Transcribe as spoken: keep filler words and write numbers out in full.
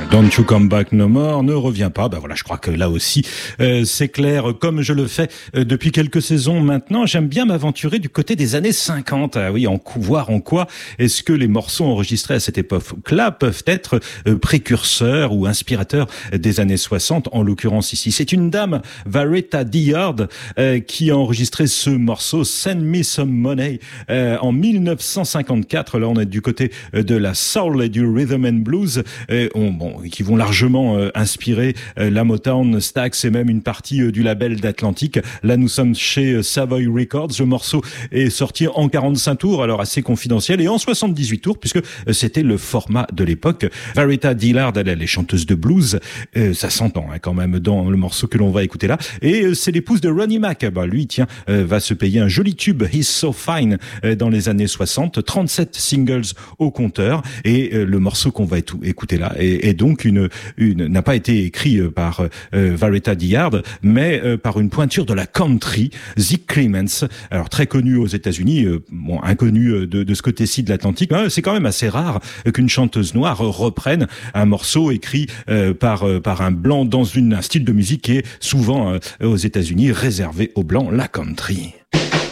Don't You Come Back No More, ne reviens pas. Ben voilà, je crois que là aussi, euh, c'est clair. Comme je le fais euh, depuis quelques saisons maintenant, j'aime bien m'aventurer du côté des années cinquante. Ah oui, en voir en quoi est-ce que les morceaux enregistrés à cette époque-là peuvent être euh, précurseurs ou inspirateurs des années soixante, en l'occurrence ici. C'est une dame, Varetta Dillard, euh, qui a enregistré ce morceau, Send Me Some Money, euh, en mille neuf cent cinquante-quatre. Là, on est du côté de la soul et du rhythm and blues. Euh, on, bon, qui vont largement euh, inspirer euh, la Motown, Stax et même une partie euh, du label d'Atlantic. Là, nous sommes chez euh, Savoy Records. Le morceau est sorti en quarante-cinq tours, alors assez confidentiel, et en soixante-dix-huit tours, puisque euh, c'était le format de l'époque. Varetta Dillard, elle, elle est chanteuse de blues. Euh, ça s'entend hein, quand même dans le morceau que l'on va écouter là. Et euh, c'est l'épouse de Ronnie Mac. Bah, lui, tiens, euh, va se payer un joli tube, He's So Fine, euh, dans les années soixante. trente-sept singles au compteur. Et euh, le morceau qu'on va écouter là est, est donc une, une n'a pas été écrit par euh, Varetta Dillard, mais euh, par une pointure de la country, Zeke Clements. Alors très connu aux États-Unis, euh, bon inconnu de, de ce côté-ci de l'Atlantique. Hein, c'est quand même assez rare qu'une chanteuse noire reprenne un morceau écrit euh, par euh, par un blanc dans une, un style de musique qui est souvent euh, aux États-Unis réservé aux blancs, la country.